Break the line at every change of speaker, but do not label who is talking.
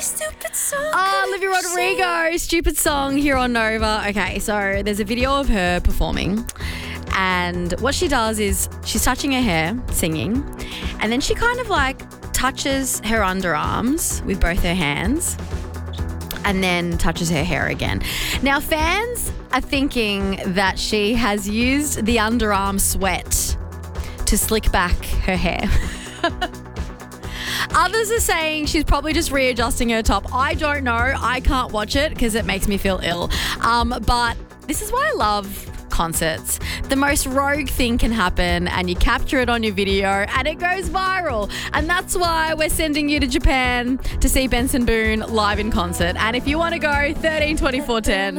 stupid song.
Olivia Rodrigo, Stupid Song here on Nova. Okay, so there's a video of her performing, and what she does is she's touching her hair, singing, and then she kind of like touches her underarms with both her hands and then touches her hair again. Now, fans are thinking that she has used the underarm sweat to slick back her hair. Others are saying she's probably just readjusting her top. I don't know. I can't watch it because it makes me feel ill. But this is why I love concerts. The most rogue thing can happen and you capture it on your video and it goes viral. And that's why we're sending you to Japan to see Benson Boone live in concert. And if you want to go, 13 24 10.